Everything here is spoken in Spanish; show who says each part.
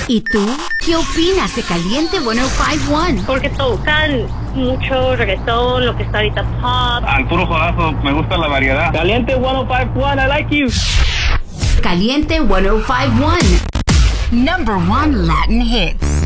Speaker 1: ¿Y tú? ¿Qué opinas de Caliente 105.1?
Speaker 2: Porque tocan mucho reggaetón, lo que está ahorita pop.
Speaker 3: Al puro jodazo, me gusta la variedad.
Speaker 4: Caliente 105.1, I like you.
Speaker 1: Caliente 105.1. Number 1 Latin hits.